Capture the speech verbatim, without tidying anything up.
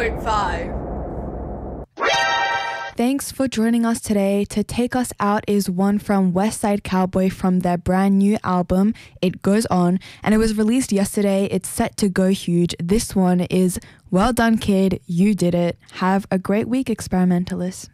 point five. Thanks for joining us today. To take us out is one from West Side Cowboy from their brand new album, It Goes On, and it was released yesterday. It's set to go huge. This one is Well Done Kid, You Did It. Have a great week, experimentalists.